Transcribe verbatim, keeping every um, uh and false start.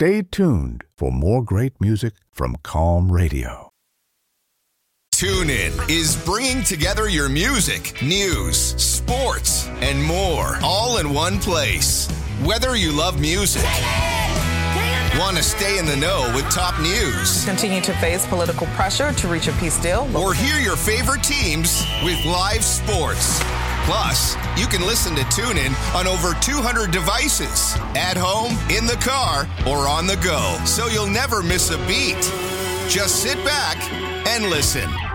Stay tuned for more great music from Calm Radio. TuneIn is bringing together your music, news, sports, and more, all in one place. Whether you love music, want to stay in the know with top news, continue to face political pressure to reach a peace deal, or hear your favorite teams with live sports. Plus, you can listen to TuneIn on over two hundred devices, at home, in the car, or on the go, so you'll never miss a beat. Just sit back and listen.